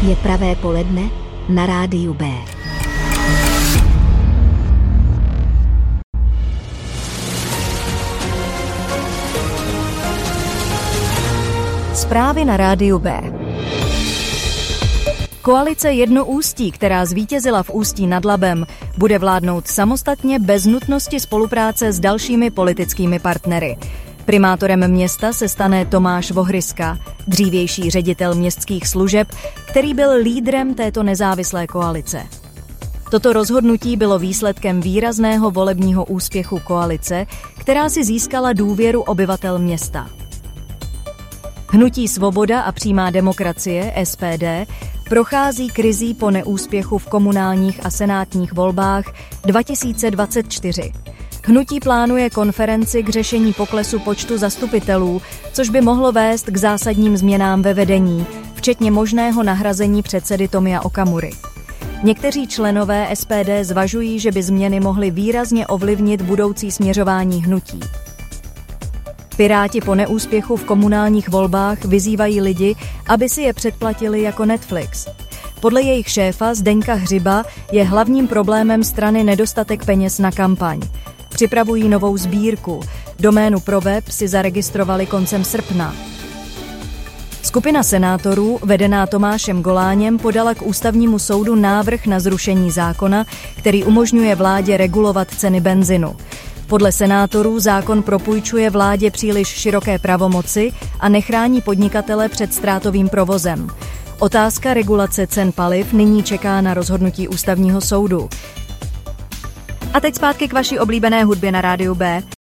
Je pravé poledne na rádiu B. Zprávy na rádiu B. Koalice Jednoústí, která zvítězila v Ústí nad Labem, bude vládnout samostatně bez nutnosti spolupráce s dalšími politickými partnery. Primátorem města se stane Tomáš Vohryska, dřívější ředitel městských služeb, který byl lídrem této nezávislé koalice. Toto rozhodnutí bylo výsledkem výrazného volebního úspěchu koalice, která si získala důvěru obyvatel města. Hnutí Svoboda a přímá demokracie, SPD, prochází krizí po neúspěchu v komunálních a senátních volbách 2024. Hnutí plánuje konferenci k řešení poklesu počtu zastupitelů, což by mohlo vést k zásadním změnám ve vedení, včetně možného nahrazení předsedy Tomia Okamury. Někteří členové SPD zvažují, že by změny mohly výrazně ovlivnit budoucí směřování hnutí. Piráti po neúspěchu v komunálních volbách vyzývají lidi, aby si je předplatili jako Netflix. Podle jejich šéfa Zdeňka Hřiba je hlavním problémem strany nedostatek peněz na kampaň. Připravují novou sbírku. Doménu pro web si zaregistrovali koncem srpna. Skupina senátorů, vedená Tomášem Goláněm, podala k ústavnímu soudu návrh na zrušení zákona, který umožňuje vládě regulovat ceny benzinu. Podle senátorů zákon propůjčuje vládě příliš široké pravomoci a nechrání podnikatele před ztrátovým provozem. Otázka regulace cen paliv nyní čeká na rozhodnutí ústavního soudu. A teď zpátky k vaší oblíbené hudbě na rádiu B.